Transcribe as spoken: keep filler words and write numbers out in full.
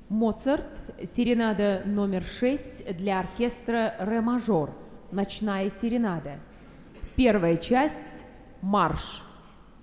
Моцарт, серенада номер шесть для оркестра ре мажор, ночная серенада. Первая часть, марш.